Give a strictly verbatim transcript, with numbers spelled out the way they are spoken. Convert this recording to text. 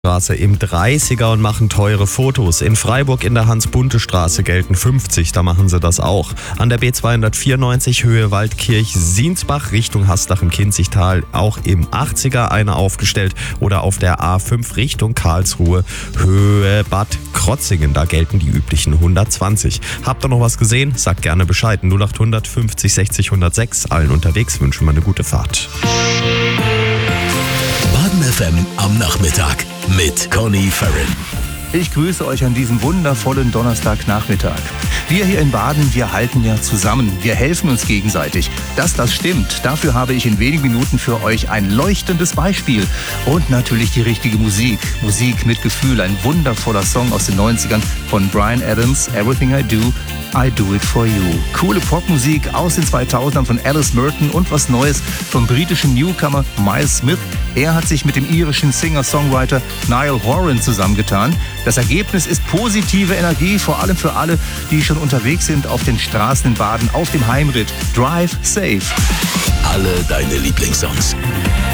Straße im dreißiger und machen teure Fotos. In Freiburg in der Hans-Bunte-Straße gelten fünfzig, da machen sie das auch. An der B zweihundertvierundneunzig Höhe Waldkirch-Siensbach Richtung Haslach im Kinzigtal auch im achtziger eine aufgestellt. Oder auf der A fünf Richtung Karlsruhe Höhe Bad Krotzingen, da gelten die üblichen hundertzwanzig. Habt ihr noch was gesehen? Sagt gerne Bescheid. null acht hundert fünfzig sechzig hundertsechs. Allen unterwegs wünschen wir eine gute Fahrt. Baden F M am Nachmittag mit Conny Farren. Ich grüße euch an diesem wundervollen Donnerstagnachmittag. Wir hier in Baden, wir halten ja zusammen. Wir helfen uns gegenseitig. Dass das stimmt, dafür habe ich in wenigen Minuten für euch ein leuchtendes Beispiel. Und natürlich die richtige Musik. Musik mit Gefühl. Ein wundervoller Song aus den neunzigern von Bryan Adams. Everything I Do, I Do It For You. Coole Popmusik aus den zweitausendern von Alice Merton und was Neues vom britischen Newcomer Miles Smith. Er hat sich mit dem irischen Singer-Songwriter Niall Horan zusammengetan. Das Ergebnis ist positive Energie, vor allem für alle, die schon unterwegs sind auf den Straßen in Baden, auf dem Heimritt. Drive safe. Alle deine Lieblingssongs.